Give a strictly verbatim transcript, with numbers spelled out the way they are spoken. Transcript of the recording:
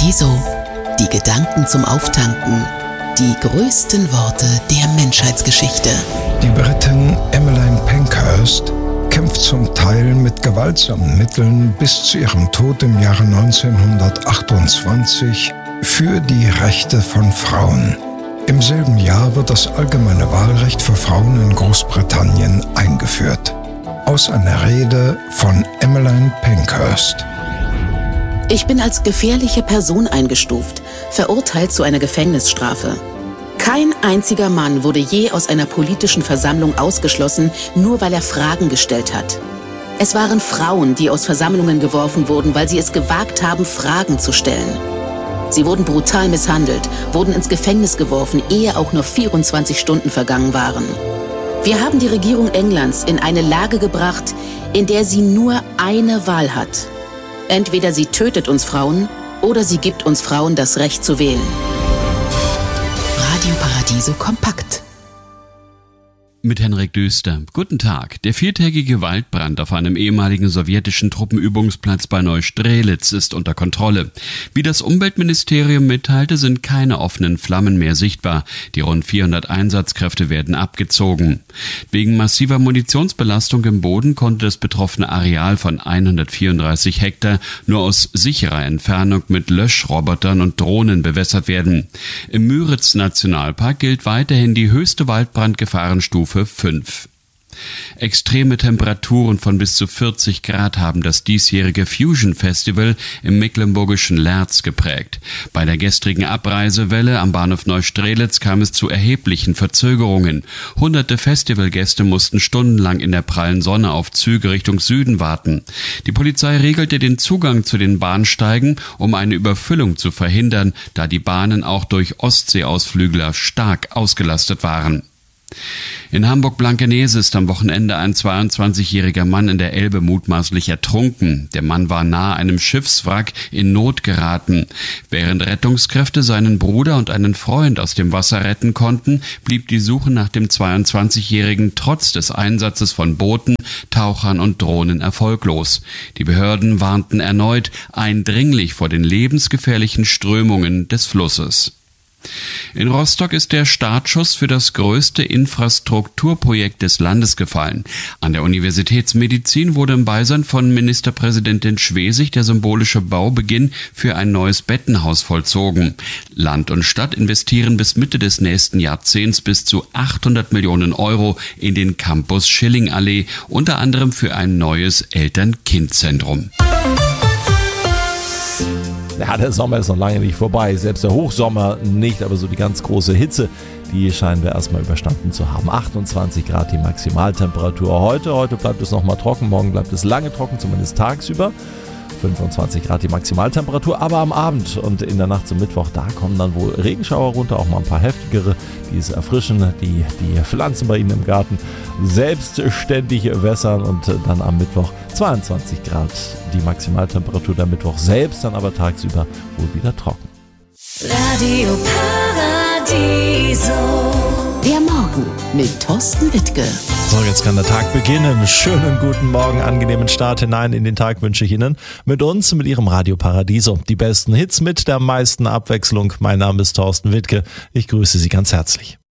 Paradiso. Die Gedanken zum Auftanken. Die größten Worte der Menschheitsgeschichte. Die Britin Emmeline Pankhurst kämpft zum Teil mit gewaltsamen Mitteln bis zu ihrem Tod im Jahre neunzehnhundertachtundzwanzig für die Rechte von Frauen. Im selben Jahr wird das allgemeine Wahlrecht für Frauen in Großbritannien eingeführt. Aus einer Rede von Emmeline Pankhurst. Ich bin als gefährliche Person eingestuft, verurteilt zu einer Gefängnisstrafe. Kein einziger Mann wurde je aus einer politischen Versammlung ausgeschlossen, nur weil er Fragen gestellt hat. Es waren Frauen, die aus Versammlungen geworfen wurden, weil sie es gewagt haben, Fragen zu stellen. Sie wurden brutal misshandelt, wurden ins Gefängnis geworfen, ehe auch nur vierundzwanzig Stunden vergangen waren. Wir haben die Regierung Englands in eine Lage gebracht, in der sie nur eine Wahl hat. Entweder sie tötet uns Frauen oder sie gibt uns Frauen das Recht zu wählen. Radio Paradiso kompakt. Mit Henrik Döster. Guten Tag. Der viertägige Waldbrand auf einem ehemaligen sowjetischen Truppenübungsplatz bei Neustrelitz ist unter Kontrolle. Wie das Umweltministerium mitteilte, sind keine offenen Flammen mehr sichtbar. Die rund vierhundert Einsatzkräfte werden abgezogen. Wegen massiver Munitionsbelastung im Boden konnte das betroffene Areal von hundertvierunddreißig Hektar nur aus sicherer Entfernung mit Löschrobotern und Drohnen bewässert werden. Im Müritz-Nationalpark gilt weiterhin die höchste Waldbrandgefahrenstufe fünf. Extreme Temperaturen von bis zu vierzig Grad haben das diesjährige Fusion Festival im mecklenburgischen Lerz geprägt. Bei der gestrigen Abreisewelle am Bahnhof Neustrelitz kam es zu erheblichen Verzögerungen. Hunderte Festivalgäste mussten stundenlang in der prallen Sonne auf Züge Richtung Süden warten. Die Polizei regelte den Zugang zu den Bahnsteigen, um eine Überfüllung zu verhindern, da die Bahnen auch durch Ostseeausflügler stark ausgelastet waren. In Hamburg-Blankenese ist am Wochenende ein zweiundzwanzigjähriger Mann in der Elbe mutmaßlich ertrunken. Der Mann war nahe einem Schiffswrack in Not geraten. Während Rettungskräfte seinen Bruder und einen Freund aus dem Wasser retten konnten, blieb die Suche nach dem zweiundzwanzigjährigen trotz des Einsatzes von Booten, Tauchern und Drohnen erfolglos. Die Behörden warnten erneut eindringlich vor den lebensgefährlichen Strömungen des Flusses. In Rostock ist der Startschuss für das größte Infrastrukturprojekt des Landes gefallen. An der Universitätsmedizin wurde im Beisein von Ministerpräsidentin Schwesig der symbolische Baubeginn für ein neues Bettenhaus vollzogen. Land und Stadt investieren bis Mitte des nächsten Jahrzehnts bis zu achthundert Millionen Euro in den Campus Schillingallee, unter anderem für ein neues Eltern-Kind-Zentrum. Ja, der Sommer ist noch lange nicht vorbei, selbst der Hochsommer nicht, aber so die ganz große Hitze, die scheinen wir erstmal überstanden zu haben. achtundzwanzig Grad die Maximaltemperatur heute, heute bleibt es nochmal trocken, morgen bleibt es lange trocken, zumindest tagsüber. fünfundzwanzig Grad die Maximaltemperatur, aber am Abend und in der Nacht zum Mittwoch, da kommen dann wohl Regenschauer runter, auch mal ein paar heftigere, die es erfrischen, die die Pflanzen bei Ihnen im Garten selbstständig wässern und dann am Mittwoch zweiundzwanzig Grad die Maximaltemperatur, der Mittwoch selbst dann aber tagsüber wohl wieder trocken. Radio Paradiso. Der Morgen mit Thorsten Wittke. So, jetzt kann der Tag beginnen. Schönen guten Morgen, angenehmen Start hinein in den Tag wünsche ich Ihnen. Mit uns, mit Ihrem Radio Paradiso. Die besten Hits mit der meisten Abwechslung. Mein Name ist Thorsten Wittke. Ich grüße Sie ganz herzlich.